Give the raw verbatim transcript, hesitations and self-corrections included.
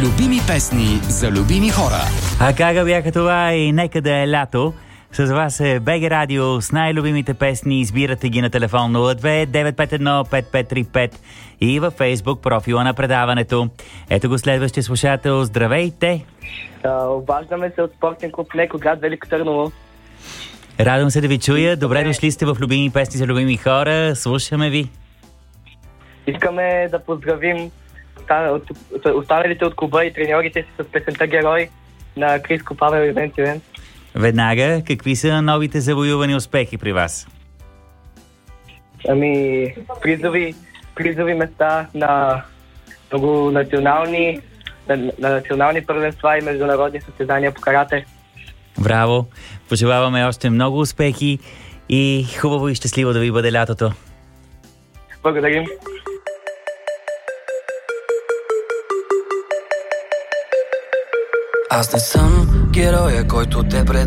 Любими песни за любими хора. А как бяха това и нека да е лято. С вас е БГ Радио с най-любимите песни. Избирате ги на телефон нула две деветет пет едно пет пет три пет и във Фейсбук профила на предаването. Ето го следващия слушател. Здравейте! Uh, обаждаме се от спортен клуб Неко, град Велико Търново. Радвам се да ви чуя. Добре дошли сте в Любими песни за любими хора. Слушаме ви. Искаме да поздравим останалите от клуба и треньорите си с песента Герой на Криско, Павел и Венци Вен. Веднага, какви са новите завоювани успехи при вас? Ами, призови, призови места на много национални, на, на национални първенства и международни състезания по карате. Браво! Пожелаваме още много успехи и хубаво и щастливо да ви бъде лятото. Благодарим! Аз не съм героя, който те пред